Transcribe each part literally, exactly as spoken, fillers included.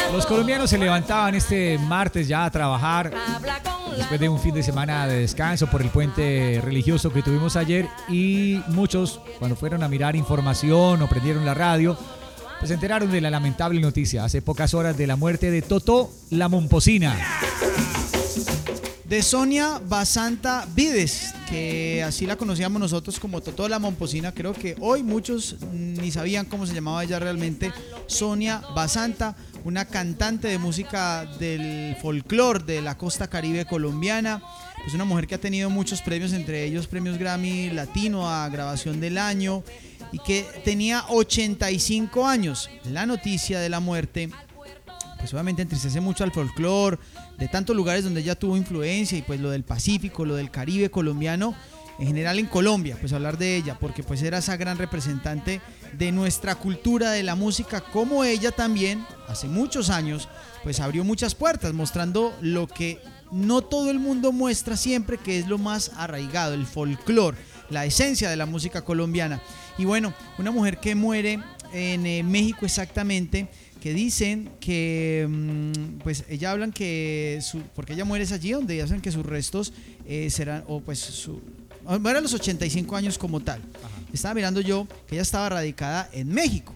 Los colombianos se levantaban este martes ya a trabajar después de un fin de semana de descanso por el puente religioso que tuvimos ayer, y muchos, cuando fueron a mirar información o prendieron la radio, pues se enteraron de la lamentable noticia hace pocas horas de la muerte de Totó la Momposina. De Sonia Basanta Vides, que así la conocíamos nosotros como Totó la Momposina. Creo que hoy muchos ni sabían cómo se llamaba ella realmente. Sonia Basanta, una cantante de música del folclore de la costa caribe colombiana. Es una mujer que ha tenido muchos premios, entre ellos premios Grammy Latino a Grabación del Año, y que tenía ochenta y cinco años. La noticia de la muerte pues obviamente entristece mucho al folclore de tantos lugares donde ella tuvo influencia, y pues lo del Pacífico, lo del Caribe colombiano, en general en Colombia, pues hablar de ella, porque pues era esa gran representante de nuestra cultura, de la música, como ella también hace muchos años pues abrió muchas puertas, mostrando lo que no todo el mundo muestra siempre, que es lo más arraigado, el folclore, la esencia de la música colombiana. Y bueno, una mujer que muere en eh, México exactamente, que dicen que, pues ella hablan que, su, porque ella muere es allí donde dicen que sus restos eh, serán, o pues su, muere a los ochenta y cinco años como tal. Ajá. Estaba mirando yo que ella estaba radicada en México,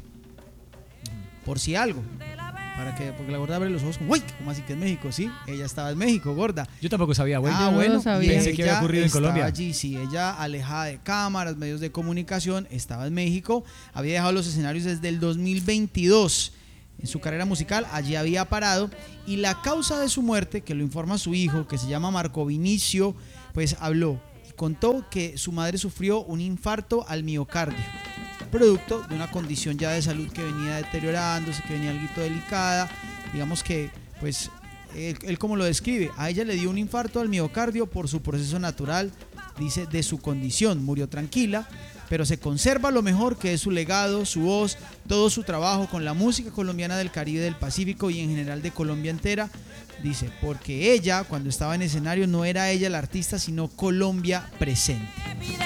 por si algo, para que, porque la gorda abre los ojos como, uy, ¿cómo así que en México? Sí, ella estaba en México, gorda. Yo tampoco sabía, güey. Ah, bueno, sabía. Pensé que había ocurrido en Colombia. Allí, sí, ella alejada de cámaras, medios de comunicación, estaba en México, había dejado los escenarios desde el dos mil veintidós. En su carrera musical allí había parado, y la causa de su muerte, que lo informa su hijo, que se llama Marco Vinicio, pues habló y contó que su madre sufrió un infarto al miocardio, producto de una condición ya de salud que venía deteriorándose, que venía algo delicada. Digamos que, pues, él, él como lo describe, a ella le dio un infarto al miocardio por su proceso natural, dice, de su condición. Murió tranquila, pero se conserva lo mejor, que es su legado, su voz, todo su trabajo con la música colombiana del Caribe, del Pacífico y en general de Colombia entera. Dice, porque ella, cuando estaba en escenario, no era ella la artista, sino Colombia presente.